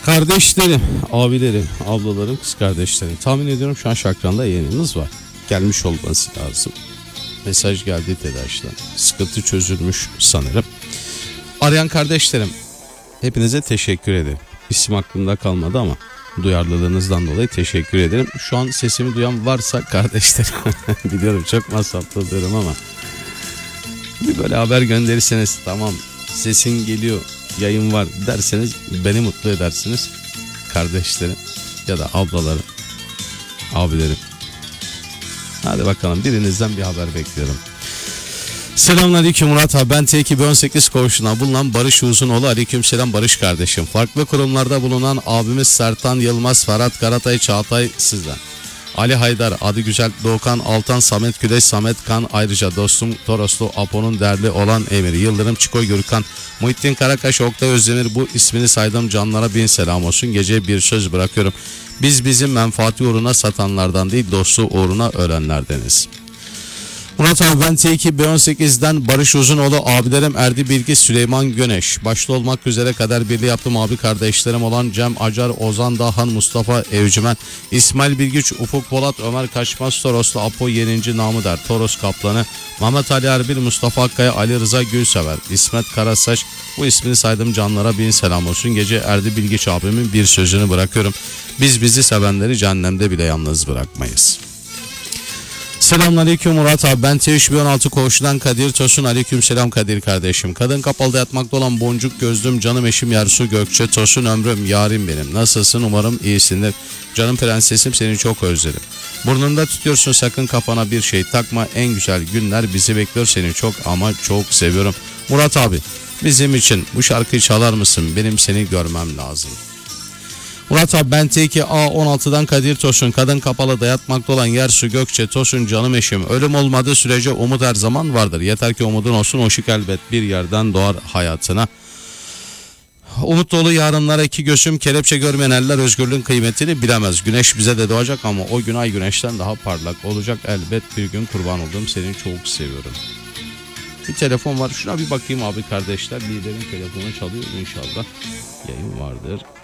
Kardeşlerim, abilerim, ablalarım, kız kardeşlerim. Tahmin ediyorum şu an Şakran'da yayınımız var. Gelmiş olması lazım. Mesaj geldi telaşla. Sıkıntı çözülmüş sanırım. Arayan kardeşlerim, hepinize teşekkür ederim. İsim aklımda kalmadı ama duyarlılığınızdan dolayı teşekkür ederim. Şu an sesimi duyan varsa kardeşlerim, biliyorum çok masraflı oluyorum ama bir böyle haber gönderirseniz, tamam sesin geliyor, yayın var derseniz beni mutlu edersiniz. Kardeşlerim ya da ablalarım, abilerim. Hadi bakalım, birinizden bir haber bekliyorum. Selamünaleyküm Murat abi, ben T218 koğuşuna bulunan Barış Uzunoğlu. Aleykümselam Barış kardeşim. Farklı kurumlarda bulunan abimiz Sertan Yılmaz, Ferhat Karatay, Çağatay sizden. Ali Haydar, Adı Güzel, Doğukan Altan, Samet Güleş, Samet Kan, ayrıca dostum Toroslu Apo'nun derli olan Emir Yıldırım, Çikoy Gürkan, Muhittin Karakaş, Oktay Özdemir, bu ismini saydığım canlara bin selam olsun. Geceye bir söz bırakıyorum. Biz bizim menfaati uğruna satanlardan değil, dostu uğruna ölenlerdeniz. Murat abi, ben T2B18'den Barış Uzunoğlu, abilerim Erdi Bilgi, Süleyman Güneş, başta olmak üzere kader birliği yaptığım abi kardeşlerim olan Cem Acar, Ozan Dahan, Mustafa Evcimen, İsmail Bilgiç, Ufuk Polat, Ömer Kaçmaz, Toroslu Apo Yenici Namıder, Toros Kaplanı, Mehmet Ali Erbil, Mustafa Akkaya, Ali Rıza Gülsever, İsmet Karasaç, bu ismini saydığım canlara bin selam olsun. Gece Erdi Bilgiç abimin bir sözünü bırakıyorum. Biz bizi sevenleri cehennemde bile yalnız bırakmayız. Selamünaleyküm Murat abi, ben T316 koğuşundan Kadir Tosun. Aleykümselam Kadir kardeşim. Kadın kapalıda yatmakta olan boncuk gözlüm canım eşim Yarsu Gökçe Tosun, ömrüm yarim benim. Nasılsın, umarım iyisindir. Canım prensesim, seni çok özledim. Burnunda tutuyorsun, sakın kafana bir şey takma. En güzel günler bizi bekliyor, seni çok ama çok seviyorum. Murat abi, bizim için bu şarkıyı çalar mısın? Benim seni görmem lazım. Murat abi, ben T2A16'dan Kadir Tosun. Kadın kapalı dayatmakta olan Yersu Gökçe Tosun, canım eşim. Ölüm olmadığı sürece umut her zaman vardır. Yeter ki umudun olsun, o şık elbet bir yerden doğar hayatına. Umut dolu yarınlara iki gözüm, kelepçe görmeyen eller özgürlüğün kıymetini bilemez. Güneş bize de doğacak ama o gün ay güneşten daha parlak olacak elbet bir gün. Kurban olduğum, seni çok seviyorum. Bir telefon var, şuna bir bakayım abi kardeşler. Liderin telefonu çalıyor, inşallah yayın vardır.